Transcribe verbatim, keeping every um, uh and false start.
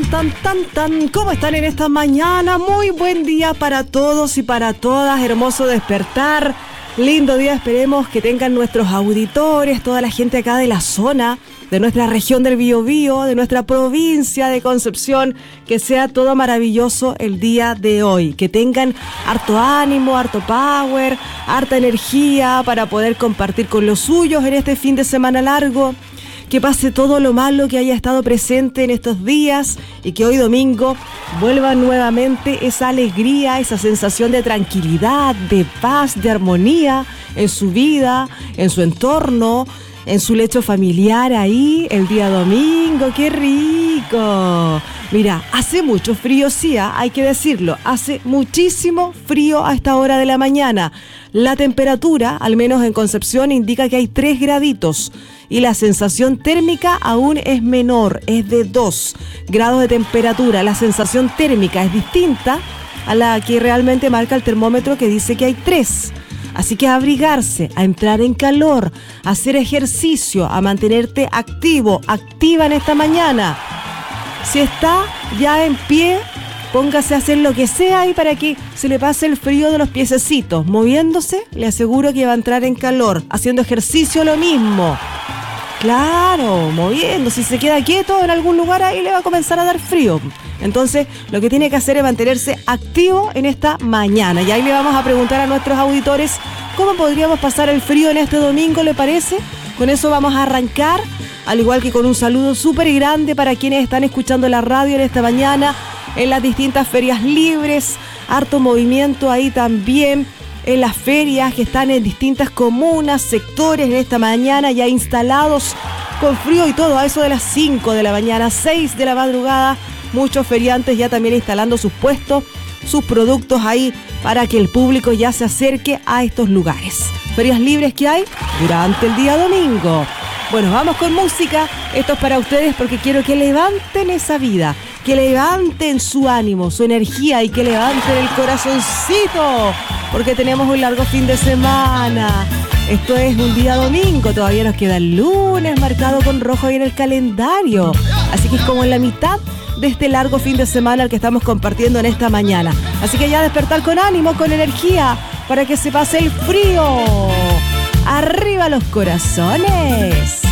tan, tan, tan. ¿Cómo están en esta mañana? Muy buen día para todos y para todas. Hermoso despertar. Lindo día, esperemos que tengan nuestros auditores, toda la gente acá de la zona, de nuestra región del Biobío, de nuestra provincia de Concepción, que sea todo maravilloso el día de hoy, que tengan harto ánimo, harto power, harta energía para poder compartir con los suyos en este fin de semana largo, que pase todo lo malo que haya estado presente en estos días y que hoy domingo vuelva nuevamente esa alegría, esa sensación de tranquilidad, de paz, de armonía en su vida, en su entorno, en su lecho familiar ahí el día domingo. ¡Qué rico! Mira, hace mucho frío, sí, hay que decirlo, hace muchísimo frío a esta hora de la mañana. La temperatura, al menos en Concepción, indica que hay tres graditos y la sensación térmica aún es menor, es de dos grados de temperatura. La sensación térmica es distinta a la que realmente marca el termómetro, que dice que hay tres. Así que a abrigarse, a entrar en calor, a hacer ejercicio, a mantenerte activo, activa en esta mañana. Si está ya en pie, póngase a hacer lo que sea ahí para que se le pase el frío de los piececitos. Moviéndose, le aseguro que va a entrar en calor. Haciendo ejercicio, lo mismo. Claro, moviendo. Si se queda quieto en algún lugar, ahí le va a comenzar a dar frío. Entonces, lo que tiene que hacer es mantenerse activo en esta mañana. Y ahí le vamos a preguntar a nuestros auditores cómo podríamos pasar el frío en este domingo, ¿le parece? Con eso vamos a arrancar, al igual que con un saludo súper grande para quienes están escuchando la radio en esta mañana, en las distintas ferias libres, harto movimiento ahí también, en las ferias que están en distintas comunas, sectores en esta mañana ya instalados con frío y todo, a eso de las cinco de la mañana, seis de la madrugada, muchos feriantes ya también instalando sus puestos, sus productos ahí para que el público ya se acerque a estos lugares. Ferias libres que hay durante el día domingo. Bueno, vamos con música. Esto es para ustedes porque quiero que levanten esa vida, que levanten su ánimo, su energía y que levanten el corazoncito, porque tenemos un largo fin de semana. Esto es un día domingo, todavía nos queda el lunes marcado con rojo ahí en el calendario. Así que es como en la mitad de este largo fin de semana el que estamos compartiendo en esta mañana. Así que ya despertar con ánimo, con energía, para que se pase el frío. ¡Arriba los corazones!